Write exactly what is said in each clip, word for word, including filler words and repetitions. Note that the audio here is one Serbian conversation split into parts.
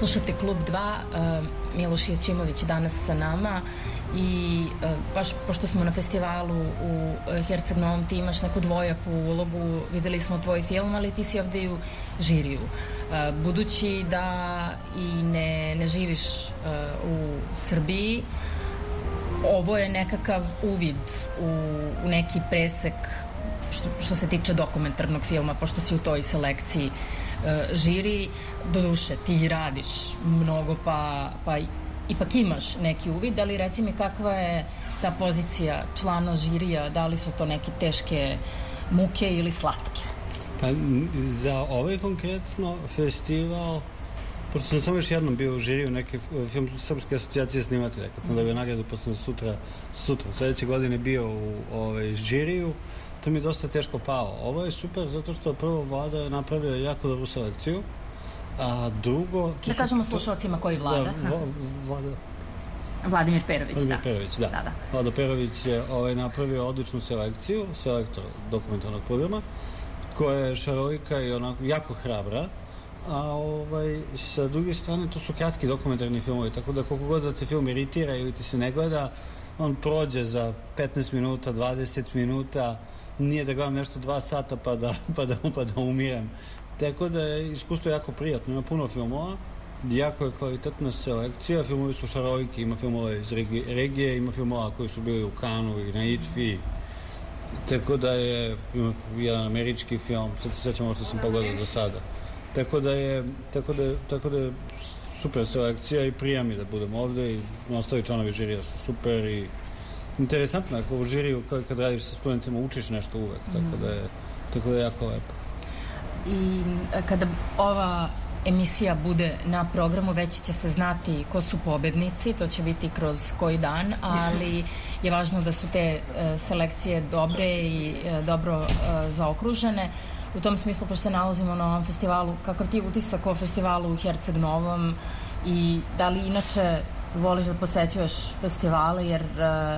Slušate Klub dva, Miloš Ječimović danas sa nama i baš pošto smo na festivalu u Herceg Novom, ti imaš neku dvojaku ulogu, videli smo tvoj film, ali ti si ovde i u žiriju. Budući da i ne, ne živiš u Srbiji, ovo je nekakav uvid u, u neki presek što, što se tiče dokumentarnog filma, pošto si u toj selekciji žiri. Doduše, ti radiš mnogo, pa, pa ipak imaš neki uvid, ali reci mi kakva je ta pozicija člana žirija, da li su to neke teške muke ili slatke? Pa za ovaj konkretno festival, pošto sam samo još jednom bio u žiriju neke film Srpske asocijacije snimatelja, kad sam dobio nagradu, pa sam sutra, sutra, sledeće godine bio u ovaj, žiriju, to mi je dosta teško pao. Ovo je super zato što prvo Vlada je napravio jako dobru selekciju, a drugo... Da kažemo slušalcima koji Vlada. Da, Vlada... Vladimir Perović, Vladimir da. Perović, da. da, da. Vlado Perović je ovaj, napravio odličnu selekciju, selektor dokumentarnog programa, koja je šarolika i onako jako hrabra, a ovaj, sa druge strane to su kratki dokumentarni filmovi, tako da koliko god da te film iritira ili ti se ne gleda, on prođe za petnaest minuta, dvadeset minuta, nije da gledam nešto dva sata pa da, pa da, pa da umirem. Tako da je iskustvo jako prijatno, ima puno filmova, jako je kvalitetna selekcija, filmovi su šaroliki, ima filmova iz regije, ima filmova koji su bili u Kanu i na I T F I, tako da je, ima jedan američki film, sad se sećam što sam pogledao do sada. Tako da je, tako da je, tako da je super selekcija i prija mi da budem ovde i ostali članovi žirija su super i interesantno, ako u žiriju kad radiš sa studentima učiš nešto uvek, tako da je, tako da je jako lepo. I kada ova emisija bude na programu, već će se znati ko su pobednici, to će biti kroz koji dan, ali je važno da su te selekcije dobre i dobro zaokružene. U tom smislu, pošto se nalazimo na ovom festivalu, kakav ti utisak o festivalu u Herceg Novom i da li inače voliš da posećuješ festivale, jer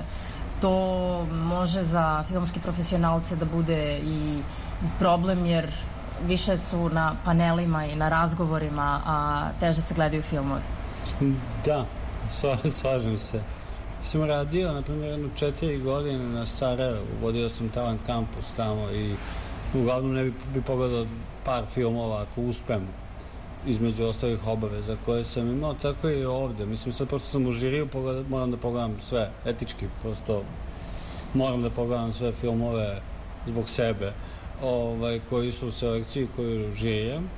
to može za filmske profesionalce da bude i problem, jer više su na panelima i na razgovorima, a teže se gledaju filmovi. Da, slažem se. Sam radio, na primjer, jedno četiri godine na Sarajevu, vodio sam Talent Campus tamo i uglavnom ne bi, bi pogledao par filmova ako uspem između ostalih obaveza koje sam imao, tako i ovde. Mislim, sad pošto sam u žiriju, pogleda, moram da pogledam sve, etički, prosto moram da pogledam sve filmove zbog sebe, ovaj, koji su u selekciji, koju žirijem,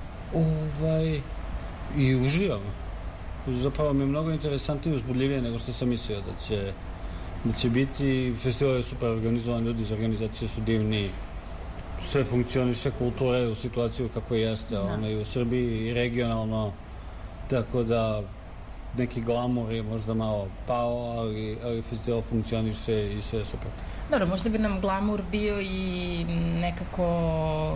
ovaj, i uživam. Zapravo mi je mnogo interesantnije i uzbudljivije nego što sam mislio da će, da će biti. Festival je super organizovan, ljudi iz organizacije su divni, sve funkcioniše, kultura je u situaciju kako jeste, da. Ona i u Srbiji i regionalno, tako da neki glamur je možda malo pao, ali, ali festival funkcioniše i sve je super. Dobro, možda bi nam glamur bio i nekako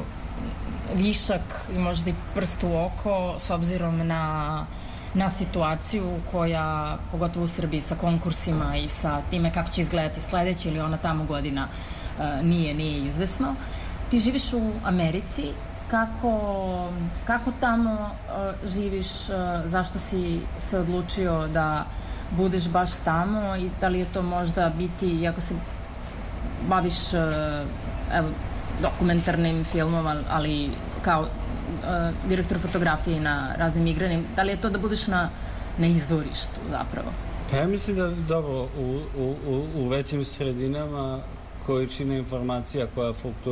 višak i možda i prst u oko s obzirom na, na situaciju koja, pogotovo u Srbiji, sa konkursima i sa time kako će izgledati sledeća ili ona tamo godina, nije, nije izvesno. Ti živiš u Americi, kako, kako tamo uh, živiš, uh, zašto si se odlučio da budeš baš tamo i da li je to možda biti, iako se baviš uh, evo, dokumentarnim filmom, ali kao uh, direktor fotografije na raznim igranjem, da li je to da budeš na, na izvorištu zapravo? Pa ja mislim da, dobro, u, u, u većim sredinama količina informacija koja fluktuira